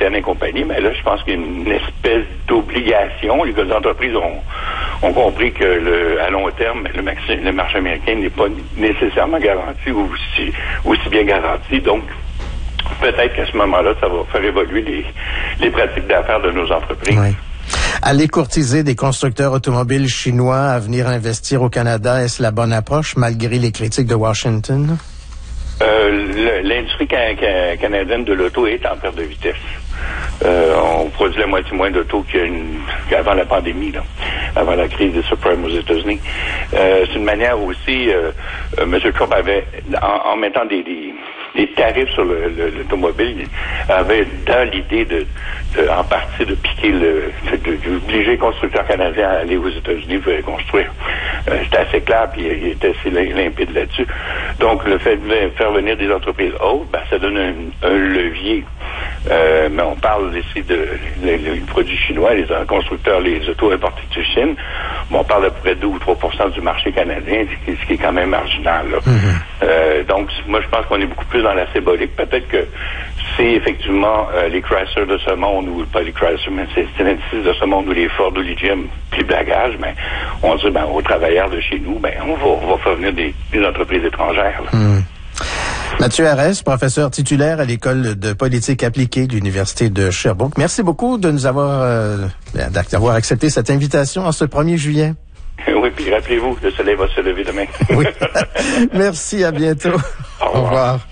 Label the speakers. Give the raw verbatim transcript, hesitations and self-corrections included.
Speaker 1: Océane et compagnie, mais là, je pense qu'il y a une espèce d'obligation. Les entreprises ont, ont compris que le, à long terme, le, maxi, le marché américain n'est pas nécessairement garanti ou aussi, aussi bien garanti. Donc, peut-être qu'à ce moment-là, ça va faire évoluer les, les pratiques d'affaires de nos entreprises. Oui.
Speaker 2: Aller courtiser des constructeurs automobiles chinois à venir investir au Canada, est-ce la bonne approche, malgré les critiques de Washington?
Speaker 1: Euh, l'industrie can- can- canadienne de l'auto est en perte de vitesse. Euh, on produit la moitié moins d'auto qu'avant la pandémie, là, avant la crise des subprimes aux États-Unis. Euh, c'est une manière aussi, euh, euh, M. Trump avait, en, en mettant des, des, des tarifs sur le, le, l'automobile, avait dans l'idée de, de, en partie, de piquer le, d'obliger les constructeurs canadiens à aller aux États-Unis pour les construire. Euh, c'était assez clair, puis il était assez limpide là-dessus. Donc, le fait de faire venir des entreprises hautes, ben, ça donne un, un levier. Euh, mais on parle ici de les, les produits chinois, les constructeurs, les autos importés de Chine. Bon, on parle à peu près deux ou trois pour cent du marché canadien, ce qui, ce qui est quand même marginal. Là. Mm-hmm. Euh, donc, moi, je pense qu'on est beaucoup plus dans la symbolique. Peut-être que c'est effectivement euh, les Chrysler de ce monde, ou pas les Chrysler, mais c'est Stellantis de ce monde, ou les Ford, ou les G M, puis bagages, ben, on dit, ben, aux travailleurs de chez nous, ben, on va, on va faire venir des, des entreprises étrangères. Là. Mm.
Speaker 2: Mathieu Arès, professeur titulaire à l'École de politique appliquée de l'Université de Sherbrooke. Merci beaucoup de nous avoir, euh, d'avoir accepté cette invitation en ce premier juillet.
Speaker 1: Oui, puis rappelez-vous, le soleil va se lever demain.
Speaker 2: Oui. Merci, à bientôt.
Speaker 1: Au revoir. Au revoir.